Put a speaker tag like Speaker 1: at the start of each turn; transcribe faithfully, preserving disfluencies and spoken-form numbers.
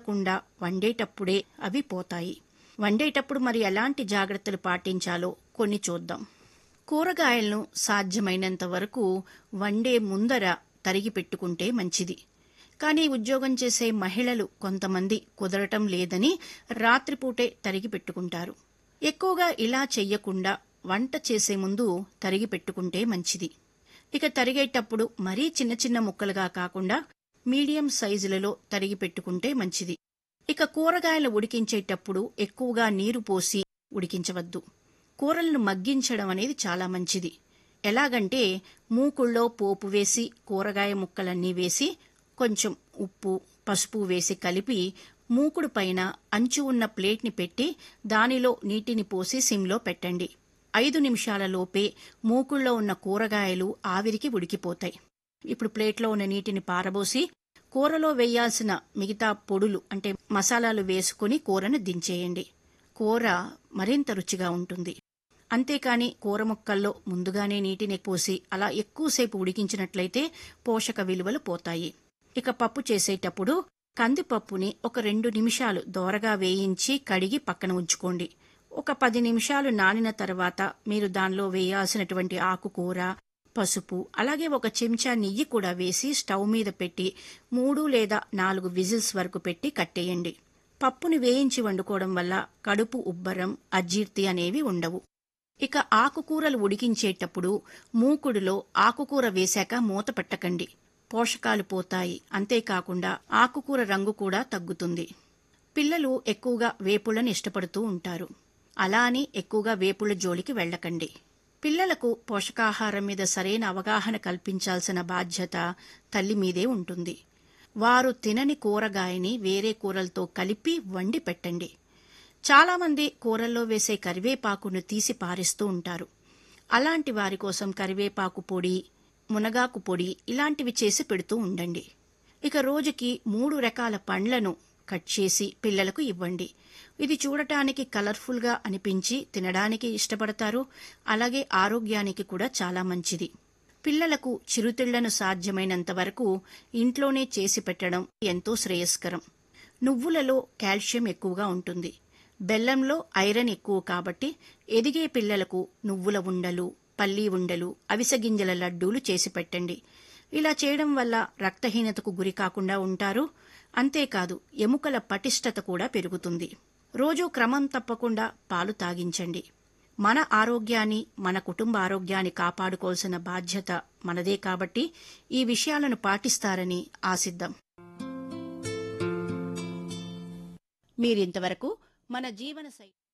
Speaker 1: పెట్టకుండా వండేటప్పుడే అవి పోతాయి. వండేటప్పుడు మరి ఎలాంటి జాగ్రత్తలు పాటించాలో కొన్ని చూద్దాం. కూరగాయలను సాధ్యమైనంత వరకు వండే ముందర తరిగి పెట్టుకుంటే మంచిది. కానీ ఉద్యోగం చేసే మహిళలు కొంతమంది కుదరటం లేదని రాత్రిపూటే తరిగి పెట్టుకుంటారు. ఎక్కువగా ఇలా చెయ్యకుండా వంట చేసే ముందు తరిగి పెట్టుకుంటే మంచిది. ఇక తరిగేటప్పుడు మరీ చిన్న చిన్న ముక్కలుగా కాకుండా మీడియం సైజులలో తరిగి పెట్టుకుంటే మంచిది. ఇక కూరగాయలు ఉడికించేటప్పుడు ఎక్కువగా నీరు పోసి ఉడికించవద్దు. కూరలను మగ్గించడం అనేది చాలా మంచిది. ఎలాగంటే మూకుళ్ళో పోపు వేసి కూరగాయ ముక్కలన్నీ వేసి కొంచెం ఉప్పు పసుపు వేసి కలిపి మూకుడు పైన అంచు ఉన్న ప్లేట్ని పెట్టి దానిలో నీటిని పోసి సిమ్లో పెట్టండి. ఐదు నిమిషాల లోపే మూకుళ్ళో ఉన్న కూరగాయలు ఆవిరికి ఉడికిపోతాయి. ఇప్పుడు ప్లేట్లో ఉన్న నీటిని పారబోసి కూరలో వేయాల్సిన మిగతా పొడులు అంటే మసాలాలు వేసుకుని కూరను దించేయండి. కూర మరింత రుచిగా ఉంటుంది. అంతేకాని కూర ముక్కల్లో ముందుగానే నీటిని పోసి అలా ఎక్కువసేపు ఉడికించినట్లయితే పోషక విలువలు పోతాయి. ఇక పప్పు చేసేటప్పుడు కందిపప్పుని ఒక రెండు నిమిషాలు దోరగా వేయించి కడిగి పక్కన ఉంచుకోండి. ఒక పది నిమిషాలు నానిన తర్వాత మీరు దానిలో వేయాల్సినటువంటి ఆకుకూర, పసుపు అలాగే ఒక చెంచా నెయ్యి కూడా వేసి స్టవ్ మీద పెట్టి మూడు లేదా నాలుగు విజిల్స్ వరకు పెట్టి కట్టేయండి. పప్పుని వేయించి వండుకోవడం వల్ల కడుపు ఉబ్బరం, అజీర్తి అనేవి ఉండవు. ఇక ఆకుకూరలు ఉడికించేటప్పుడు మూకుడులో ఆకుకూర వేశాక మూత పెట్టకండి. పోషకాలు పోతాయి. అంతేకాకుండా ఆకుకూర రంగు కూడా తగ్గుతుంది. పిల్లలు ఎక్కువగా వేపుళ్ళని ఇష్టపడుతూ ఉంటారు. అలా అని ఎక్కువగా వేపుళ్ళ జోలికి వెళ్లకండి. పిల్లలకు పోషకాహారం మీద సరైన అవగాహన కల్పించాల్సిన బాధ్యత తల్లి మీదే ఉంటుంది. వారు తినని కూరగాయని వేరే కూరలతో కలిపి వండి పెట్టండి. చాలామంది కూరల్లో వేసే కరివేపాకును తీసి పారేస్తూ ఉంటారు. అలాంటి వారి కోసం కరివేపాకు పొడి, మునగాకు పొడి ఇలాంటివి చేసి పెడుతూ ఉండండి. ఇక రోజుకి మూడు రకాల పండ్లను కట్ చేసి పిల్లలకు ఇవ్వండి. ఇది చూడటానికి కలర్ఫుల్గా అనిపించి తినడానికి ఇష్టపడతారు. అలాగే ఆరోగ్యానికి కూడా చాలా మంచిది. పిల్లలకు చిరుతిళ్లను సాధ్యమైనంత వరకు ఇంట్లోనే చేసి పెట్టడం ఎంతో శ్రేయస్కరం. నువ్వులలో కాల్షియం ఎక్కువగా ఉంటుంది. బెల్లంలో ఐరన్ ఎక్కువ కాబట్టి ఎదిగే పిల్లలకు నువ్వుల ఉండలు, పల్లీ ఉండలు, అవిసె గింజల లడ్డూలు చేసి పెట్టండి. ఇలా చేయడం వల్ల రక్తహీనతకు గురి కాకుండా ఉంటారు. అంతేకాదు ఎముకల పటిష్టత కూడా పెరుగుతుంది. రోజూ క్రమం తప్పకుండా పాలు తాగించండి. మన ఆరోగ్యాన్ని, మన కుటుంబ ఆరోగ్యాన్ని కాపాడుకోవాల్సిన బాధ్యత మనదే కాబట్టి ఈ విషయాలను పాటిస్తారని ఆశిద్దాం. మీరింతవరకు మన జీవన శైలి